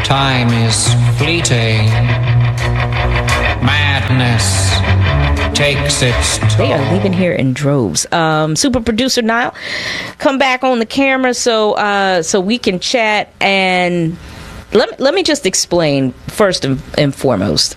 Time is fleeting. Madness takes its toll. They are leaving here in droves. Super producer Niall, come back on the camera so we can chat. And let me just explain first and foremost.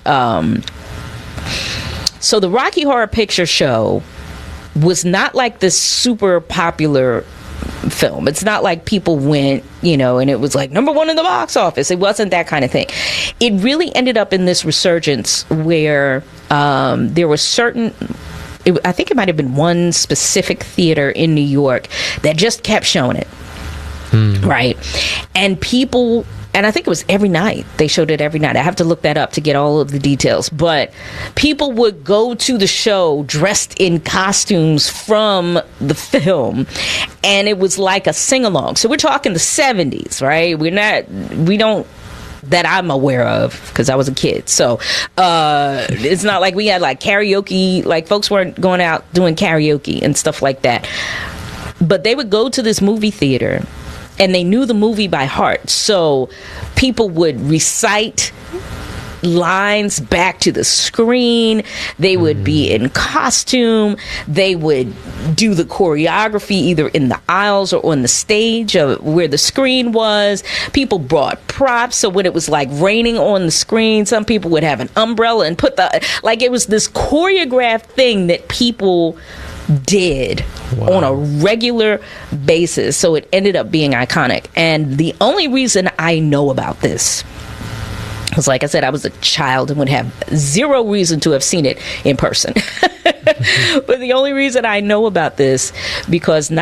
So the Rocky Horror Picture Show was not like this super popular film. It's not like people went, and it was like number one in the box office. It wasn't that kind of thing. It really ended up in this resurgence where there were certain, I think it might have been one specific theater in New York that just kept showing it. Right? And people, and I think it was every night. They showed it every night. I have to look that up to get all of the details. But people would go to the show dressed in costumes from the film. And it was like a sing-along. So we're talking the 70s, right? We don't, that I'm aware of, because I was a kid. So it's not like we had like karaoke, like folks weren't going out doing karaoke and stuff like that. But they would go to this movie theater and they knew the movie by heart. So people would recite lines back to the screen. They would be in costume. They would do the choreography either in the aisles or on the stage of where the screen was. People brought props. So when it was like raining on the screen, some people would have an umbrella and it was this choreographed thing that people did on a regular basis. So it ended up being iconic. And the only reason I know about this was, like I said, I was a child and would have zero reason to have seen it in person. But the only reason I know about this, because in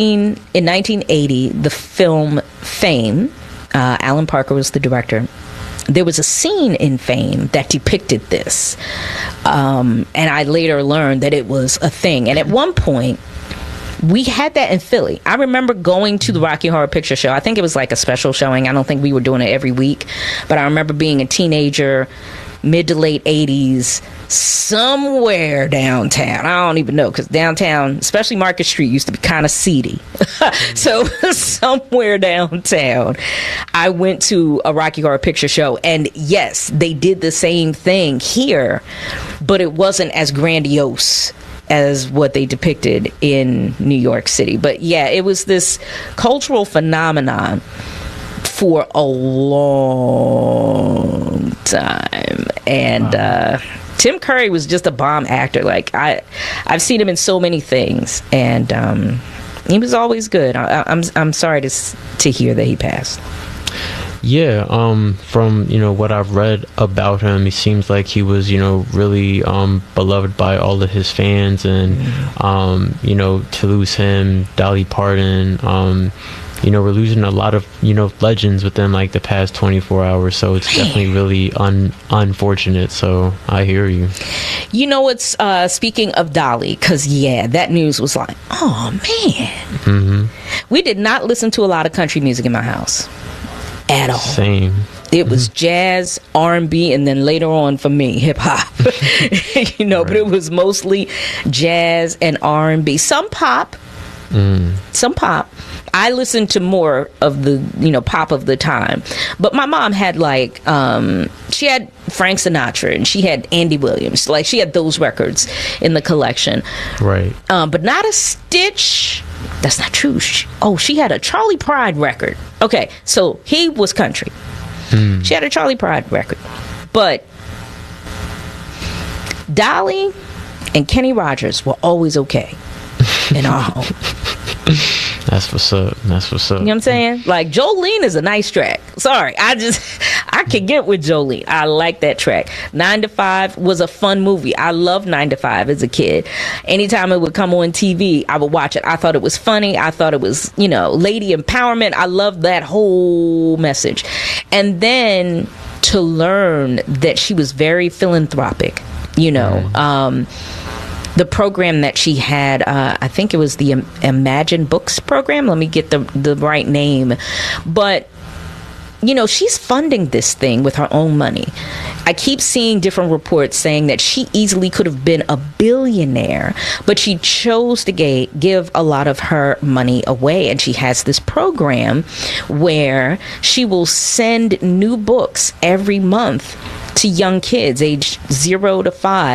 1980, the film Fame, Alan Parker was the director. There was a scene in Fame that depicted this. And I later learned that it was a thing. And at one point, we had that in Philly. I remember going to the Rocky Horror Picture Show. I think it was like a special showing. I don't think we were doing it every week. But I remember being a teenager, mid to late 80s, somewhere downtown. I don't even know, because downtown, especially Market Street, used to be kind of seedy. So somewhere downtown, I went to a Rocky Horror Picture Show. And yes, they did the same thing here, but it wasn't as grandiose as what they depicted in New York City. But yeah, it was this cultural phenomenon for a long time. And Tim Curry was just a bomb actor. Like I've seen him in so many things, and he was always good. I'm sorry to hear that he passed. Yeah, from what I've read about him, he seems like he was really beloved by all of his fans, and to lose him, Dolly Parton, we're losing a lot of legends within like the past 24 hours. So it's definitely really unfortunate. So I hear you. It's speaking of Dolly, because that news was like, oh man, we did not listen to a lot of country music in my house at all. Same. It was jazz, R&B, and then later on for me, hip hop. Right. But it was mostly jazz and R&B. Some pop. Some pop. I listened to more of the, pop of the time. But my mom had she had Frank Sinatra and she had Andy Williams. Like she had those records in the collection. Right. But not a stitch. That's not true. She had a Charlie Pride record. Okay, so he was country. She had a Charlie Pride record. But Dolly and Kenny Rogers were always okay in our home. That's what's up. You know what I'm saying? Like Jolene is a nice track. Sorry, I can get with Jolene. I like that track. 9 to 5 was a fun movie. I loved 9 to 5 as a kid. Anytime it would come on TV, I would watch it. I thought it was funny. I thought it was, lady empowerment. I loved that whole message. And then to learn that she was very philanthropic, the program that she had, I think it was the Imagine Books program. Let me get the right name. But, she's funding this thing with her own money. I keep seeing different reports saying that she easily could have been a billionaire, but she chose to give a lot of her money away. And she has this program where she will send new books every month to young kids aged 0 to 5